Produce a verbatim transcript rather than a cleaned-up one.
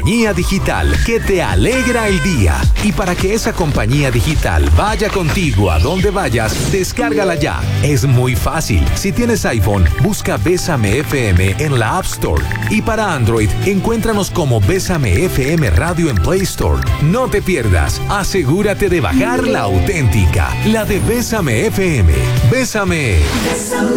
compañía digital que te alegra el día. Y para que esa compañía digital vaya contigo a donde vayas, descárgala ya. Es muy fácil. Si tienes iPhone, busca Bésame F M en la App Store. Y para Android, encuéntranos como Bésame F M Radio en Play Store. No te pierdas. Asegúrate de bajar la auténtica, la de Bésame F M. Bésame. Bésame.